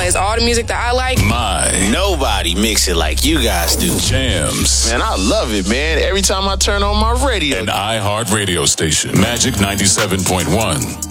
has all the music that I like. Nobody mix it like you guys do. Jams. Man, I love it, man. Every time I turn on my radio. An iHeart radio station. Magic 97.1.